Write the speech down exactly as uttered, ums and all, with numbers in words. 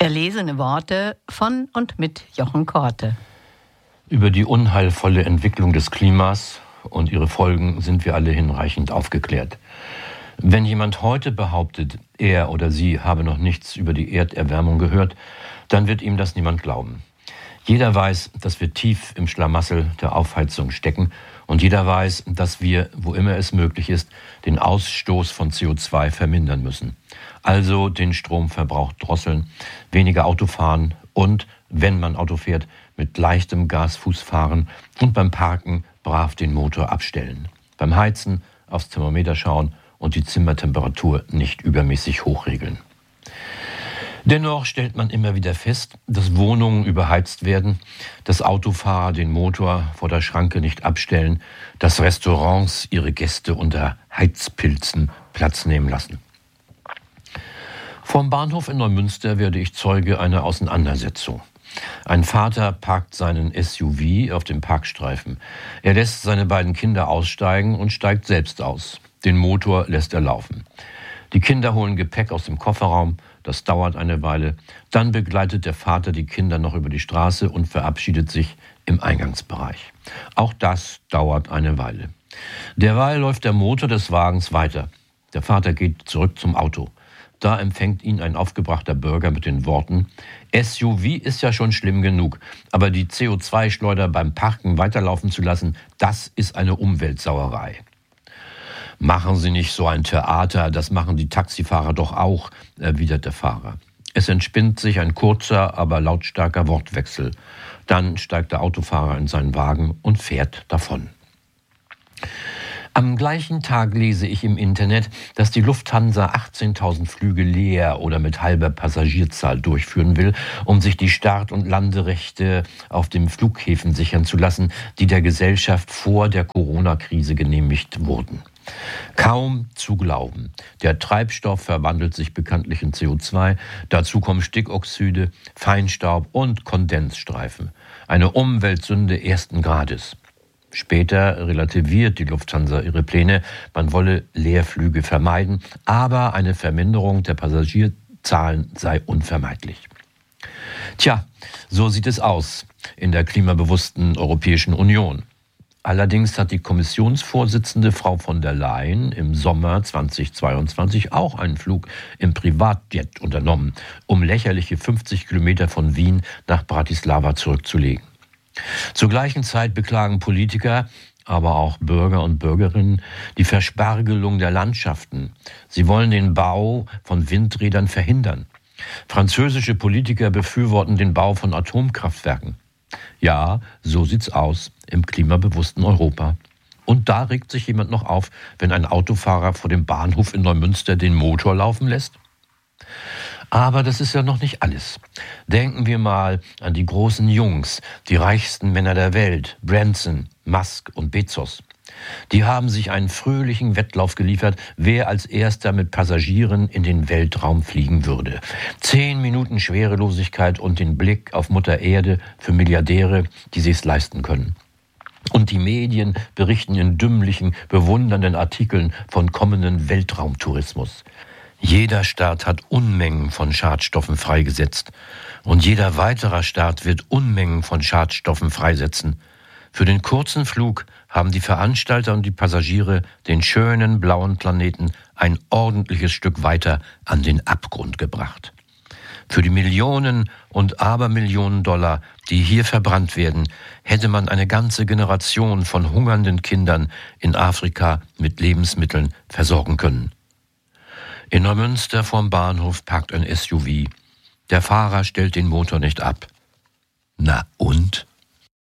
Erlesene Worte von und mit Jochen Korte. Über die unheilvolle Entwicklung des Klimas und ihre Folgen sind wir alle hinreichend aufgeklärt. Wenn jemand heute behauptet, er oder sie habe noch nichts über die Erderwärmung gehört, dann wird ihm das niemand glauben. Jeder weiß, dass wir tief im Schlamassel der Aufheizung stecken und jeder weiß, dass wir, wo immer es möglich ist, den Ausstoß von C O zwei vermindern müssen. Also den Stromverbrauch drosseln, weniger Auto fahren und, wenn man Auto fährt, mit leichtem Gasfuß fahren und beim Parken brav den Motor abstellen. Beim Heizen aufs Thermometer schauen und die Zimmertemperatur nicht übermäßig hochregeln. Dennoch stellt man immer wieder fest, dass Wohnungen überheizt werden, dass Autofahrer den Motor vor der Schranke nicht abstellen, dass Restaurants ihre Gäste unter Heizpilzen Platz nehmen lassen. Vom Bahnhof in Neumünster werde ich Zeuge einer Auseinandersetzung. Ein Vater parkt seinen S U V auf dem Parkstreifen. Er lässt seine beiden Kinder aussteigen und steigt selbst aus. Den Motor lässt er laufen. Die Kinder holen Gepäck aus dem Kofferraum. Das dauert eine Weile. Dann begleitet der Vater die Kinder noch über die Straße und verabschiedet sich im Eingangsbereich. Auch das dauert eine Weile. Derweil läuft der Motor des Wagens weiter. Der Vater geht zurück zum Auto. Da empfängt ihn ein aufgebrachter Bürger mit den Worten: S U V ist ja schon schlimm genug, aber die C O zwei Schleuder beim Parken weiterlaufen zu lassen, das ist eine Umweltsauerei. Machen Sie nicht so ein Theater, das machen die Taxifahrer doch auch, erwidert der Fahrer. Es entspinnt sich ein kurzer, aber lautstarker Wortwechsel. Dann steigt der Autofahrer in seinen Wagen und fährt davon. Am gleichen Tag lese ich im Internet, dass die Lufthansa achtzehntausend Flüge leer oder mit halber Passagierzahl durchführen will, um sich die Start- und Landerechte auf den Flughäfen sichern zu lassen, die der Gesellschaft vor der Corona-Krise genehmigt wurden. Kaum zu glauben. Der Treibstoff verwandelt sich bekanntlich in C O zwei. Dazu kommen Stickoxide, Feinstaub und Kondensstreifen. Eine Umweltsünde ersten Grades. Später relativiert die Lufthansa ihre Pläne. Man wolle Leerflüge vermeiden, aber eine Verminderung der Passagierzahlen sei unvermeidlich. Tja, so sieht es aus in der klimabewussten Europäischen Union. Allerdings hat die Kommissionsvorsitzende Frau von der Leyen im Sommer zweitausendzweiundzwanzig auch einen Flug im Privatjet unternommen, um lächerliche fünfzig Kilometer von Wien nach Bratislava zurückzulegen. Zur gleichen Zeit beklagen Politiker, aber auch Bürger und Bürgerinnen die Verspargelung der Landschaften. Sie wollen den Bau von Windrädern verhindern. Französische Politiker befürworten den Bau von Atomkraftwerken. Ja, so sieht's aus im klimabewussten Europa. Und da regt sich jemand noch auf, wenn ein Autofahrer vor dem Bahnhof in Neumünster den Motor laufen lässt? Aber das ist ja noch nicht alles. Denken wir mal an die großen Jungs, die reichsten Männer der Welt, Branson, Musk und Bezos. Die haben sich einen fröhlichen Wettlauf geliefert, wer als erster mit Passagieren in den Weltraum fliegen würde. Zehn Minuten Schwerelosigkeit und den Blick auf Mutter Erde für Milliardäre, die sich's leisten können. Und die Medien berichten in dümmlichen, bewundernden Artikeln von kommenden Weltraumtourismus. Jeder Staat hat Unmengen von Schadstoffen freigesetzt. Und jeder weiterer Staat wird Unmengen von Schadstoffen freisetzen. Für den kurzen Flug haben die Veranstalter und die Passagiere den schönen blauen Planeten ein ordentliches Stück weiter an den Abgrund gebracht. Für die Millionen und Abermillionen Dollar, die hier verbrannt werden, hätte man eine ganze Generation von hungernden Kindern in Afrika mit Lebensmitteln versorgen können. In Neumünster vorm Bahnhof parkt ein S U V. Der Fahrer stellt den Motor nicht ab. Na und?